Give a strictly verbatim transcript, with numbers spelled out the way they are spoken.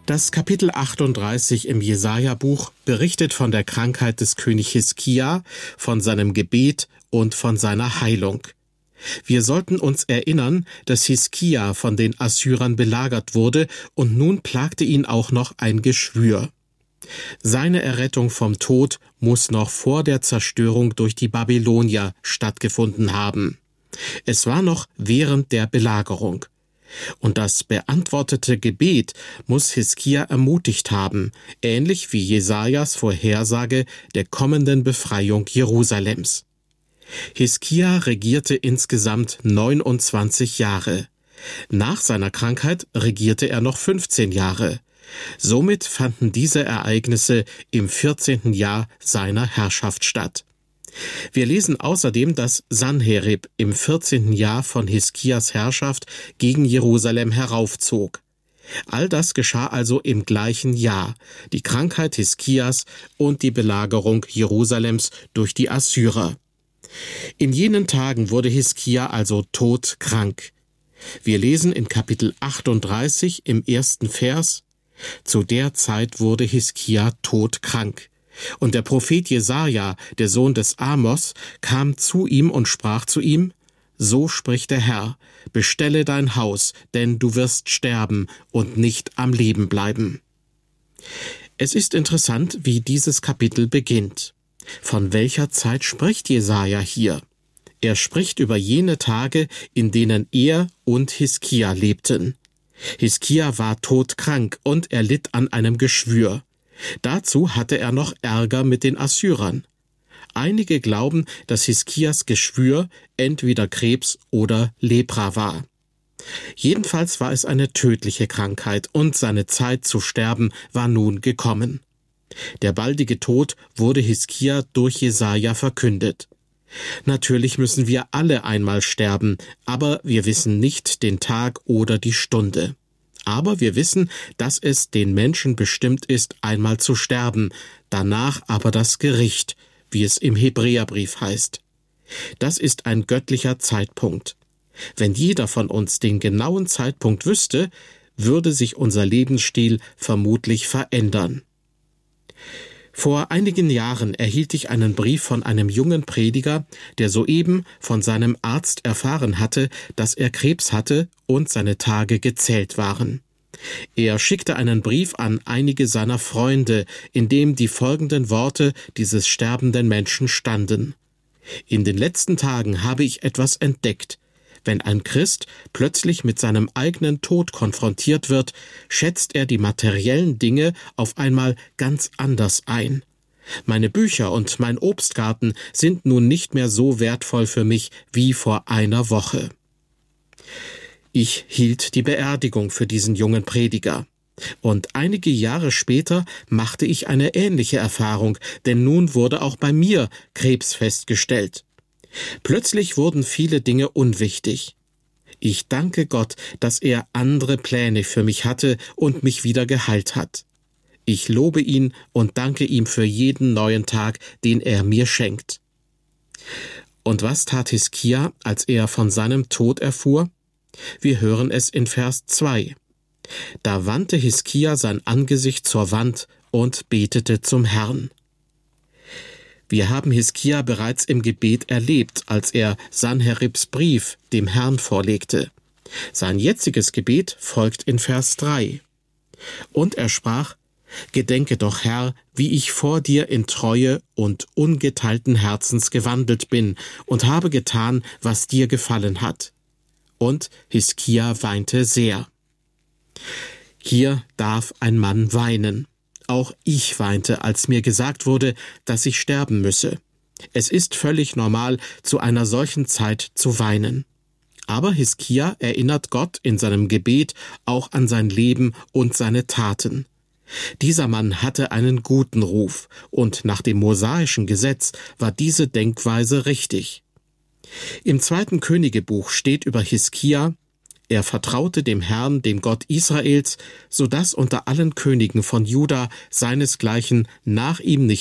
Das Kapitel achtunddreißig im Jesaja-Buch berichtet von der Krankheit des König Hiskia, von seinem Gebet und von seiner Heilung. Wir sollten uns erinnern, dass Hiskia von den Assyrern belagert wurde und nun plagte ihn auch noch ein Geschwür. Seine Errettung vom Tod muss noch vor der Zerstörung durch die Babylonier stattgefunden haben. Es war noch während der Belagerung. Und das beantwortete Gebet muss Hiskia ermutigt haben, ähnlich wie Jesajas Vorhersage der kommenden Befreiung Jerusalems. Hiskia regierte insgesamt neunundzwanzig Jahre. Nach seiner Krankheit regierte er noch fünfzehn Jahre. Somit fanden diese Ereignisse im vierzehnten Jahr seiner Herrschaft statt. Wir lesen außerdem, dass Sanherib im vierzehnten Jahr von Hiskias Herrschaft gegen Jerusalem heraufzog. All das geschah also im gleichen Jahr, die Krankheit Hiskias und die Belagerung Jerusalems durch die Assyrer. In jenen Tagen wurde Hiskia also todkrank. Wir lesen in Kapitel achtunddreißig im ersten Vers: Zu der Zeit wurde Hiskia todkrank. Und der Prophet Jesaja, der Sohn des Amos, kam zu ihm und sprach zu ihm: So spricht der Herr, bestelle dein Haus, denn du wirst sterben und nicht am Leben bleiben. Es ist interessant, wie dieses Kapitel beginnt. Von welcher Zeit spricht Jesaja hier? Er spricht über jene Tage, in denen er und Hiskia lebten. Hiskia war todkrank und er litt an einem Geschwür. Dazu hatte er noch Ärger mit den Assyrern. Einige glauben, dass Hiskias Geschwür entweder Krebs oder Lepra war. Jedenfalls war es eine tödliche Krankheit und seine Zeit zu sterben war nun gekommen. Der baldige Tod wurde Hiskia durch Jesaja verkündet. Natürlich müssen wir alle einmal sterben, aber wir wissen nicht den Tag oder die Stunde. Aber wir wissen, dass es den Menschen bestimmt ist, einmal zu sterben, danach aber das Gericht, wie es im Hebräerbrief heißt. Das ist ein göttlicher Zeitpunkt. Wenn jeder von uns den genauen Zeitpunkt wüsste, würde sich unser Lebensstil vermutlich verändern. Vor einigen Jahren erhielt ich einen Brief von einem jungen Prediger, der soeben von seinem Arzt erfahren hatte, dass er Krebs hatte und seine Tage gezählt waren. Er schickte einen Brief an einige seiner Freunde, in dem die folgenden Worte dieses sterbenden Menschen standen: In den letzten Tagen habe ich etwas entdeckt. Wenn ein Christ plötzlich mit seinem eigenen Tod konfrontiert wird, schätzt er die materiellen Dinge auf einmal ganz anders ein. Meine Bücher und mein Obstgarten sind nun nicht mehr so wertvoll für mich wie vor einer Woche. Ich hielt die Beerdigung für diesen jungen Prediger. Und einige Jahre später machte ich eine ähnliche Erfahrung, denn nun wurde auch bei mir Krebs festgestellt. Plötzlich wurden viele Dinge unwichtig. Ich danke Gott, dass er andere Pläne für mich hatte und mich wieder geheilt hat. Ich lobe ihn und danke ihm für jeden neuen Tag, den er mir schenkt. Und was tat Hiskia, als er von seinem Tod erfuhr? Wir hören es in Vers zwei. Da wandte Hiskia sein Angesicht zur Wand und betete zum Herrn. Wir haben Hiskia bereits im Gebet erlebt, als er Sanheribs Brief dem Herrn vorlegte. Sein jetziges Gebet folgt in Vers drei. Und er sprach: Gedenke doch, Herr, wie ich vor dir in Treue und ungeteilten Herzens gewandelt bin und habe getan, was dir gefallen hat. Und Hiskia weinte sehr. Hier darf ein Mann weinen. Auch ich weinte, als mir gesagt wurde, dass ich sterben müsse. Es ist völlig normal, zu einer solchen Zeit zu weinen. Aber Hiskia erinnert Gott in seinem Gebet auch an sein Leben und seine Taten. Dieser Mann hatte einen guten Ruf, und nach dem mosaischen Gesetz war diese Denkweise richtig. Im zweiten Königebuch steht über Hiskia: Er vertraute dem Herrn, dem Gott Israels, so dass unter allen Königen von Juda seinesgleichen nach ihm nicht